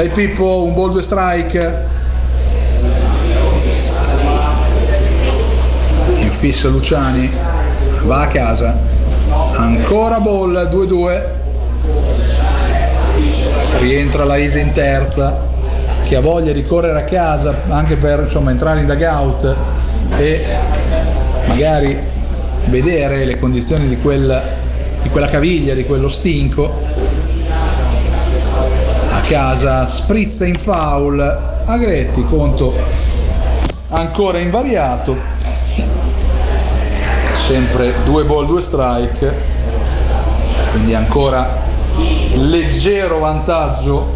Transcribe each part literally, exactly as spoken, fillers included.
Dai Pippo, un ball, due strike. Infissa Luciani, va a casa, ancora ball, due due. Rientra la Ise in terza, che ha voglia di correre a casa anche per, insomma, entrare in dugout e magari vedere le condizioni di, quel, di quella caviglia, di quello stinco. A casa sprizza in foul Agretti, conto ancora invariato, sempre due ball, due strike, quindi ancora leggero vantaggio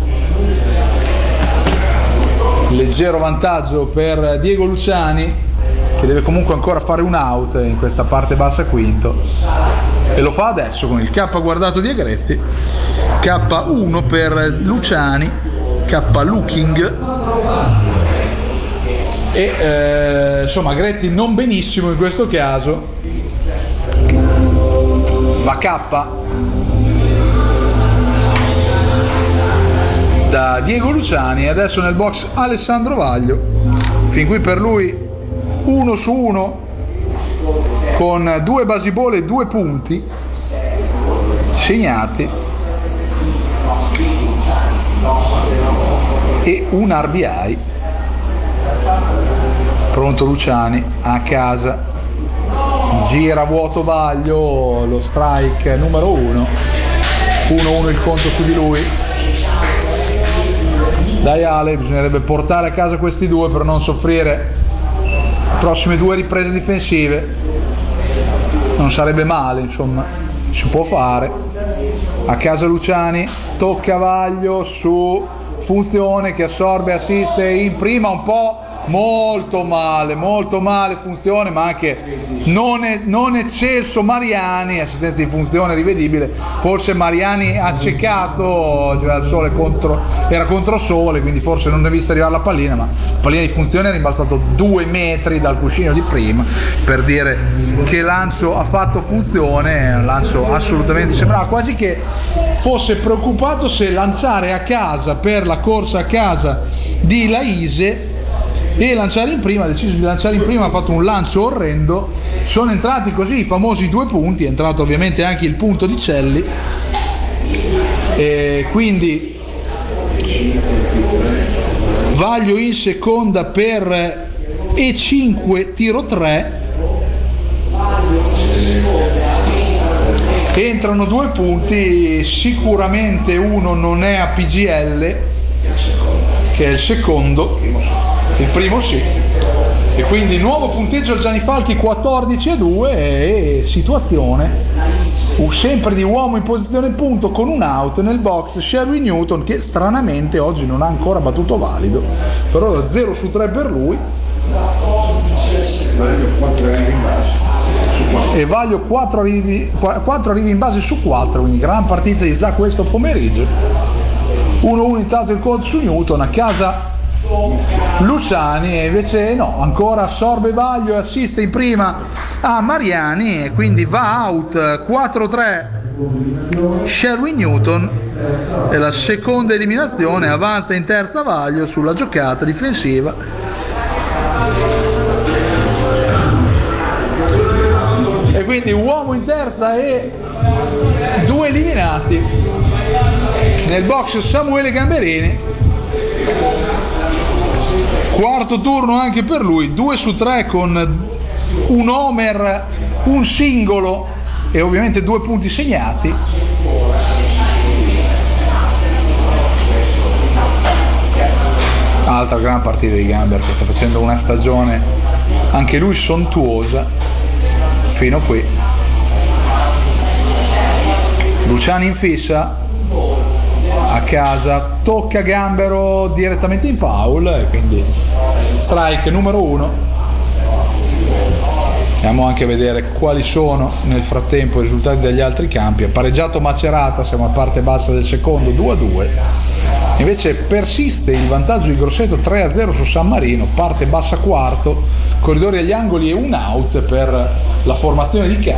leggero vantaggio per Diego Luciani, che deve comunque ancora fare un out in questa parte bassa quinto, e lo fa adesso con il K guardato di Agretti. K uno per Luciani, K looking, e eh, insomma Agretti non benissimo in questo caso. Va K da Diego Luciani, adesso nel box Alessandro Vaglio. Fin qui per lui uno su uno con due baseball e due punti segnati e un R B I. Pronto Luciani a casa, gira vuoto Vaglio, lo strike numero uno, uno uno il conto su di lui. Dai Ale, bisognerebbe portare a casa questi due per non soffrire le prossime due riprese difensive. Non sarebbe male, insomma, si può fare. A casa Luciani, tocca Vaglio su Funzione che assorbe, assiste in prima, un po' molto male, molto male Funzione, ma anche non, è, non eccelso Mariani, assistenza di Funzione rivedibile, forse Mariani accecato, cioè il sole contro, era contro sole, quindi forse non ne ha visto arrivare la pallina, ma la pallina di Funzione è rimbalzato due metri dal cuscino di prima, per dire che lancio ha fatto Funzione, un lancio assolutamente, sembrava quasi che fosse preoccupato se lanciare a casa per la corsa a casa di Laise e lanciare in prima, ha deciso di lanciare in prima, ha fatto un lancio orrendo, sono entrati così i famosi due punti, è entrato ovviamente anche il punto di Celli, e quindi Vaglio in seconda per E cinque tiro tre, entrano due punti, sicuramente uno non è a P G L che è il secondo, il primo sì, e quindi nuovo punteggio al Gianni Falchi quattordici a due e situazione sempre di uomo in posizione punto con un out nel box Sherwin Newton, che stranamente oggi non ha ancora battuto valido, per ora zero su tre per lui, e Vaglio quattro arrivi, quattro arrivi in base su quattro, quindi gran partita di Zach questo pomeriggio. uno uno intanto il conto su Newton. A casa Luciani, e invece no, ancora assorbe Vaglio e assiste in prima a Mariani, e quindi va out quattro tre Sherwin Newton, e la seconda eliminazione, avanza in terza Vaglio sulla giocata difensiva. E quindi uomo in terza e due eliminati nel box Samuele Gamberini. Quarto turno anche per lui, due su tre con un homer, un singolo e ovviamente due punti segnati. Altra gran partita di Gamber, che sta facendo una stagione anche lui sontuosa fino a qui. Luciani in fissa, a casa tocca Gambero direttamente in foul, e quindi strike numero uno. Andiamo anche a vedere quali sono nel frattempo i risultati degli altri campi. Ha pareggiato Macerata, siamo a parte bassa del secondo, due a due. Invece persiste il vantaggio di Grosseto tre a zero su San Marino, parte bassa quarto, corridori agli angoli e un out per la formazione di Cali.